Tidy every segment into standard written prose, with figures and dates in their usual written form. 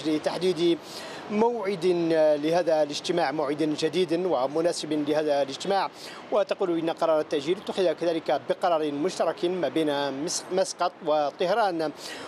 أجل تحديد موعد لهذا الاجتماع، موعد جديد ومناسب لهذا الاجتماع. وتقول إن قرار التأجيل اتخذ كذلك بقرار مشترك ما بين مسقط وطهران.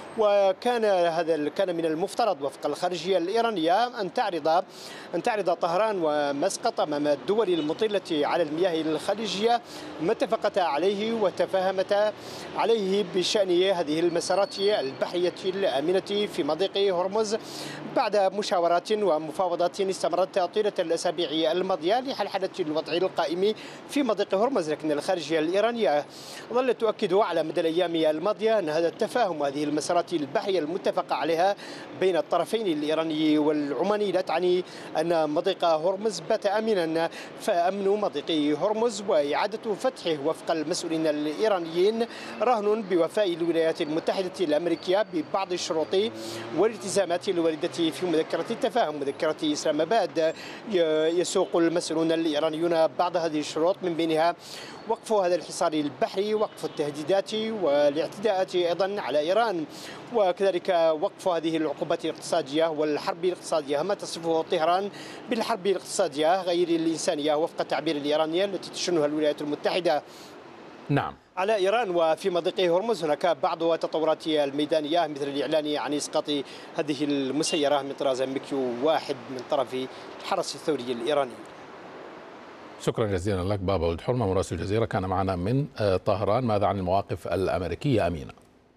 كان من المفترض وفق الخارجية الإيرانية أن تعرض طهران ومسقط أمام الدول المطلة على المياه الخليجية ما اتفقتا عليه وتفاهمتا عليه بشأن هذه المسارات البحرية الآمنة في مضيق هرمز، بعد مشاورات ومفاوضات استمرت طيلة الأسابيع الماضية لحلحلة الوضع القائم في مضيق هرمز. لكن الخارجية الإيرانية ظلت تؤكد على مدى الأيام الماضية أن هذا التفاهم وهذه المسارات البحرية المتفق عليها بين الطرفين الإيراني والعماني لا تعني أن مضيق هرمز بات آمنا، فأمن مضيق هرمز وإعادة فتحه وفق المسؤولين الإيرانيين رهن بوفاء الولايات المتحدة الأمريكية ببعض الشروط والالتزامات الواردة في مذكرة التفاهم، مذكرة إسلام آباد. يسوق المسؤولون الإيرانيون بعض هذه الشروط، من بينها وقف هذا الحصار البحري، وقف التهديدات والاعتداءات أيضا على إيران، وكذلك وقف هذه العقوبات الاقتصادية والحرب الاقتصادية، ما تصفه طهران بالحرب الاقتصادية غير الإنسانية وفق التعبير الإيراني التي تشنها الولايات المتحدة نعم على إيران. وفي مضيق هرمز هناك بعض التطورات الميدانية مثل الإعلان عن إسقاط هذه المسيرة من طراز مكيو 1 من طرف الحرس الثوري الإيراني. شكرا جزيلا لك بابا ولد حرمة مراسل الجزيرة كان معنا من طهران. ماذا عن المواقف الأمريكية أمينة؟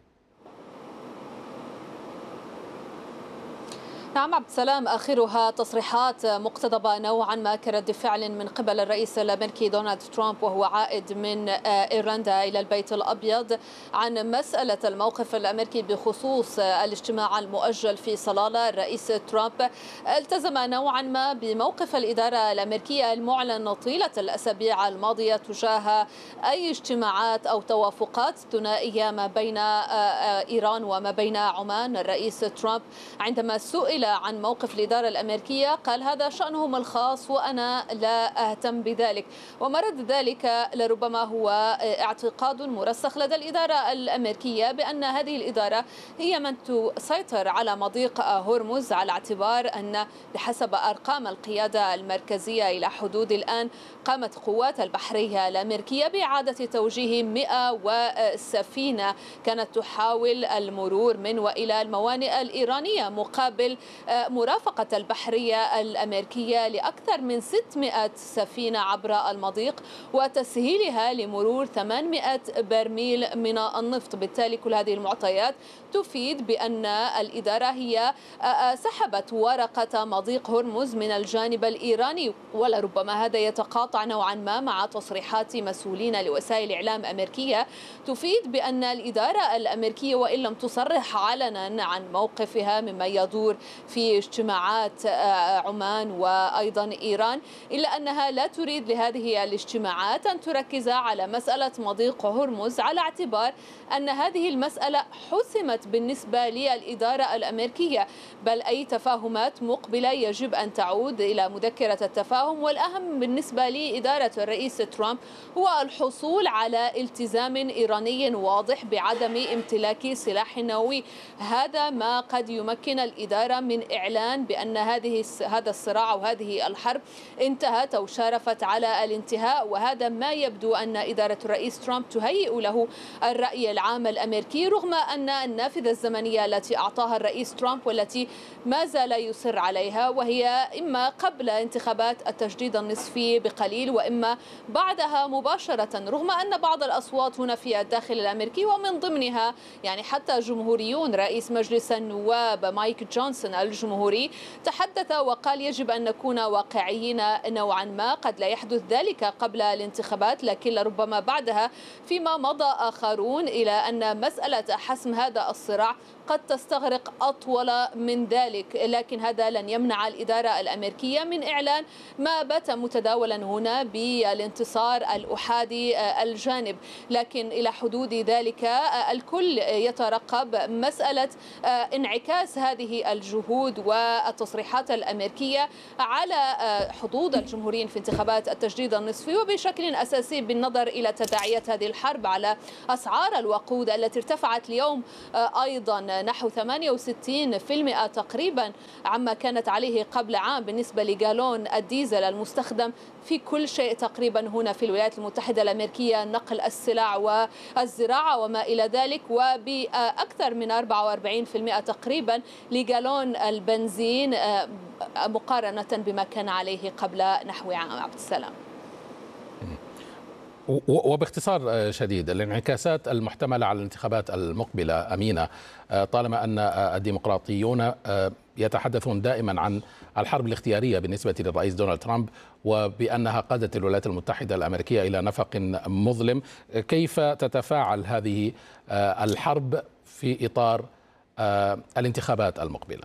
نعم عبد السلام، آخرها تصريحات مقتضبة نوعا ما كرد فعل من قبل الرئيس الأمريكي دونالد ترامب وهو عائد من إيرلندا إلى البيت الأبيض عن مسألة الموقف الأمريكي بخصوص الاجتماع المؤجل في صلالة. الرئيس ترامب التزم نوعا ما بموقف الإدارة الأمريكية المعلن طيلة الأسابيع الماضية تجاه أي اجتماعات أو توافقات ثنائية ما بين إيران وما بين عمان. الرئيس ترامب عندما سئل عن موقف الإدارة الأمريكية قال هذا شأنهم الخاص وأنا لا أهتم بذلك، ومرد ذلك لربما هو اعتقاد مرسخ لدى الإدارة الأمريكية بأن هذه الإدارة هي من تسيطر على مضيق هرمز، على اعتبار أن بحسب أرقام القيادة المركزية إلى حدود الآن قامت قوات البحرية الأمريكية بإعادة توجيه 100 سفينة كانت تحاول المرور من وإلى الموانئ الإيرانية مقابل مرافقة البحرية الأمريكية لأكثر من 600 سفينة عبر المضيق وتسهيلها لمرور 800 برميل من النفط. بالتالي كل هذه المعطيات تفيد بأن الإدارة هي سحبت ورقة مضيق هرمز من الجانب الإيراني، ولربما هذا يتقاطع نوعا ما مع تصريحات مسؤولين لوسائل إعلام أمريكية تفيد بأن الإدارة الأمريكية وإن لم تصرح علنا عن موقفها مما يدور في اجتماعات عمان وأيضا إيران، إلا أنها لا تريد لهذه الاجتماعات أن تركز على مسألة مضيق هرمز، على اعتبار أن هذه المسألة حسمت بالنسبة للإدارة الأمريكية، بل أي تفاهمات مقبلة يجب أن تعود إلى مذكرة التفاهم. والأهم بالنسبة لإدارة الرئيس ترامب هو الحصول على التزام إيراني واضح بعدم امتلاك سلاح نووي. هذا ما قد يمكن الإدارة من إعلان بأن هذا الصراع وهذه الحرب انتهت أو شارفت على الانتهاء، وهذا ما يبدو أن إدارة الرئيس ترامب تهيئ له الرأي العام الأمريكي، رغم أن النافذة الزمنية التي أعطاها الرئيس ترامب والتي ما زال يصر عليها وهي إما قبل انتخابات التجديد النصفي بقليل وإما بعدها مباشرة، رغم أن بعض الأصوات هنا في الداخل الأمريكي ومن ضمنها يعني حتى جمهوريون، رئيس مجلس النواب مايك جونسون الجمهوري تحدث وقال يجب أن نكون واقعيين نوعا ما، قد لا يحدث ذلك قبل الانتخابات لكن لربما بعدها، فيما مضى آخرون إلى أن مسألة حسم هذا الصراع قد تستغرق أطول من ذلك، لكن هذا لن يمنع الإدارة الأمريكية من إعلان ما بات متداولا هنا بالانتصار الأحادي الجانب. لكن إلى حدود ذلك الكل يترقب مسألة انعكاس هذه الجهود والتصريحات الأمريكية على حظوظ الجمهوريين في انتخابات التجديد النصفي، وبشكل أساسي بالنظر إلى تداعيات هذه الحرب على أسعار الوقود التي ارتفعت اليوم أيضا نحو 68% تقريبا عما كانت عليه قبل عام بالنسبة لجالون الديزل المستخدم في كل شيء تقريبا هنا في الولايات المتحدة الأمريكية، نقل السلع والزراعة وما إلى ذلك، وبأكثر من 44% تقريبا لجالون البنزين مقارنة بما كان عليه قبل نحو عام. عبد السلام. وباختصار شديد، الانعكاسات المحتملة على الانتخابات المقبلة أمينة، طالما أن الديمقراطيون يتحدثون دائما عن الحرب الاختيارية بالنسبة للرئيس دونالد ترامب وبأنها قادت الولايات المتحدة الأمريكية إلى نفق مظلم، كيف تتفاعل هذه الحرب في إطار الانتخابات المقبلة؟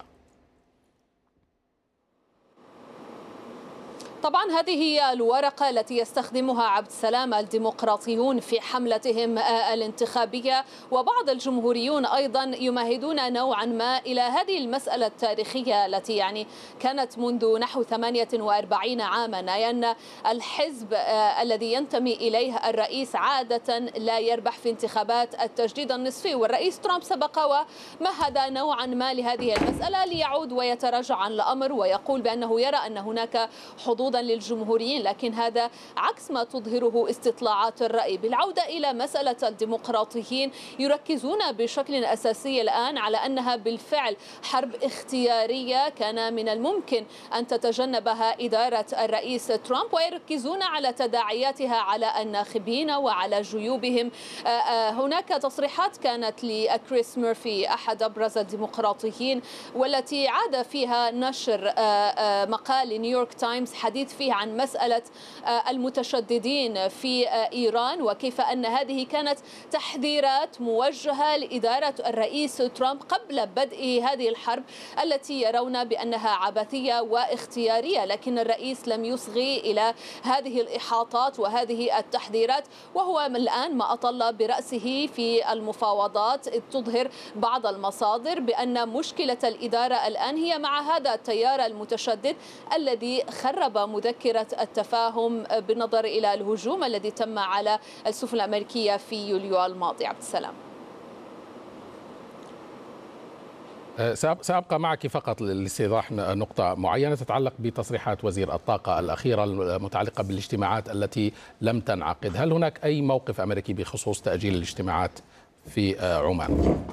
طبعا هذه هي الورقة التي يستخدمها عبد السلام الديمقراطيون في حملتهم الانتخابية، وبعض الجمهوريون أيضا يمهدون نوعا ما إلى هذه المسألة التاريخية التي كانت منذ نحو 48 عاما، أن الحزب الذي ينتمي إليه الرئيس عادة لا يربح في انتخابات التجديد النصفي، والرئيس ترامب سبق ومهد نوعا ما لهذه المسألة ليعود ويتراجع عن الأمر ويقول بأنه يرى أن هناك حظوظ للجمهوريين، لكن هذا عكس ما تظهره استطلاعات الرأي. بالعودة إلى مسألة الديمقراطيين، يركزون بشكل أساسي الآن على أنها بالفعل حرب اختيارية كان من الممكن أن تتجنبها إدارة الرئيس ترامب، ويركزون على تداعياتها على الناخبين وعلى جيوبهم. هناك تصريحات كانت لكريس ميرفي أحد أبرز الديمقراطيين، والتي عاد فيها نشر مقال نيويورك تايمز حديث فيه عن مسألة المتشددين في إيران، وكيف أن هذه كانت تحذيرات موجهة لإدارة الرئيس ترامب قبل بدء هذه الحرب التي يرون بأنها عبثية واختيارية، لكن الرئيس لم يصغي إلى هذه الإحاطات وهذه التحذيرات، وهو الآن ما أطل برأسه في المفاوضات. تظهر بعض المصادر بأن مشكلة الإدارة الآن هي مع هذا التيار المتشدد الذي خرب مذكرة التفاهم بالنظر إلى الهجوم الذي تم على السفن الأمريكية في يوليو الماضي. عبد السلام. سأبقى معك فقط لاستيضاح نقطة معينة تتعلق بتصريحات وزير الطاقة الأخيرة المتعلقة بالاجتماعات التي لم تنعقد. هل هناك أي موقف أمريكي بخصوص تأجيل الاجتماعات في عمان؟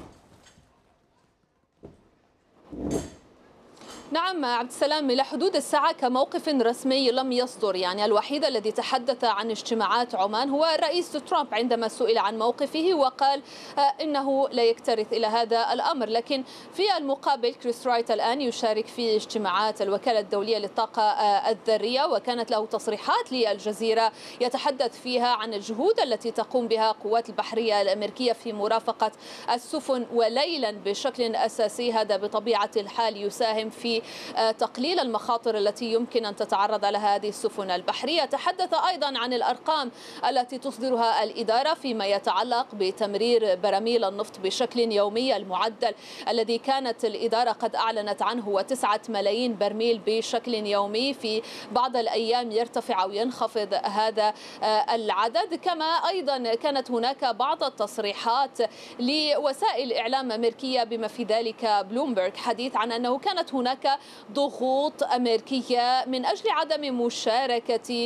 نعم عبد السلام، إلى حدود الساعة كموقف رسمي لم يصدر. الوحيد الذي تحدث عن اجتماعات عمان هو الرئيس ترامب عندما سئل عن موقفه وقال إنه لا يكترث إلى هذا الأمر. لكن في المقابل كريس رايت الآن يشارك في اجتماعات الوكالة الدولية للطاقة الذرية، وكانت له تصريحات للجزيرة يتحدث فيها عن الجهود التي تقوم بها قوات البحرية الأمريكية في مرافقة السفن وليلا بشكل أساسي. هذا بطبيعة الحال يساهم في تقليل المخاطر التي يمكن أن تتعرض لها هذه السفن البحرية. تحدث أيضا عن الأرقام التي تصدرها الإدارة فيما يتعلق بتمرير براميل النفط بشكل يومي. المعدل الذي كانت الإدارة قد أعلنت عنه هو 9 ملايين برميل بشكل يومي، في بعض الأيام يرتفع أو ينخفض هذا العدد. كما أيضا كانت هناك بعض التصريحات لوسائل إعلام أمريكية بما في ذلك بلومبرغ حديث عن أنه كانت هناك ضغوط أمريكية من أجل عدم مشاركة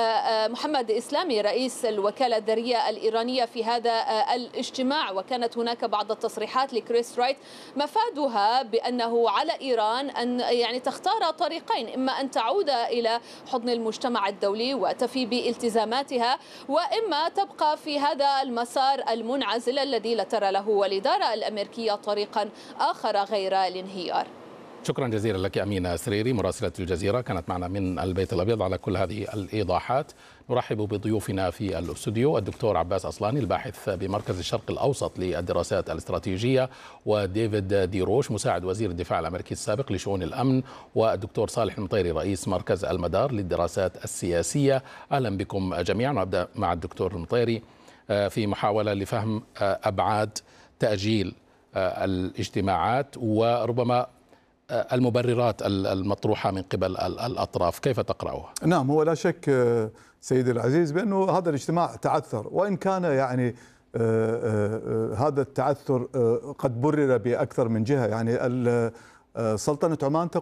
محمد إسلامي رئيس الوكالة الذرية الإيرانية في هذا الاجتماع. وكانت هناك بعض التصريحات لكريس رايت مفادها بأنه على إيران أن تختار طريقين، إما أن تعود إلى حضن المجتمع الدولي وتفي بالتزاماتها، وإما تبقى في هذا المسار المنعزل الذي لا ترى له والإدارة الأمريكية طريقا آخر غير الانهيار. شكرا جزيلا لك أمينة سريري مراسلة الجزيرة، كانت معنا من البيت الأبيض على كل هذه الإيضاحات. نرحب بضيوفنا في الاستوديو الدكتور عباس أصلاني الباحث بمركز الشرق الأوسط للدراسات الاستراتيجية، وديفيد ديروش مساعد وزير الدفاع الأمريكي السابق لشؤون الأمن، والدكتور صالح المطيري رئيس مركز المدار للدراسات السياسية. أهلا بكم جميعا. وأبدأ مع الدكتور المطيري في محاولة لفهم أبعاد تأجيل الاجتماعات وربما المبررات المطروحة من قبل الأطراف، كيف تقرأوها؟ نعم، هو لا شك سيدي العزيز بأنه هذا الاجتماع تعثر، وإن كان هذا التعثر قد برر بأكثر من جهة. يعني سلطنة عمان تقول